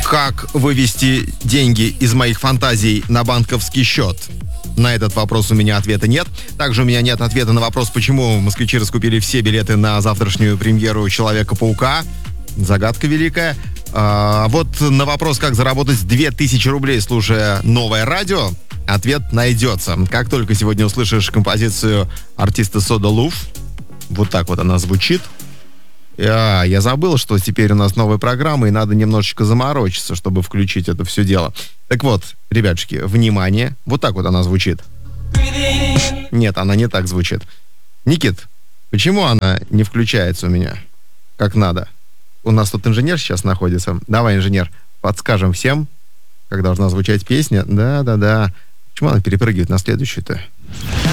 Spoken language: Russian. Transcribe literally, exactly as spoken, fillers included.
Как вывести деньги из моих фантазий на банковский счет? На этот вопрос у меня ответа нет. Также у меня нет ответа на вопрос, почему москвичи раскупили все билеты на завтрашнюю премьеру «Человека-паука». Загадка великая. А вот на вопрос, как заработать две тысячи рублей, слушая новое радио, ответ найдется. Как только сегодня услышишь композицию артиста Soda Luv, вот так вот она звучит. А, я забыл, что теперь у нас новая программа, и надо немножечко заморочиться, чтобы включить это все дело. Так вот, ребятушки, внимание. Вот так вот она звучит. Нет, она не так звучит. Никит, почему она не включается у меня как надо? У нас тут инженер сейчас находится. Давай, инженер, подскажем всем, как должна звучать песня. Да-да-да. Почему она перепрыгивает на следующую-то?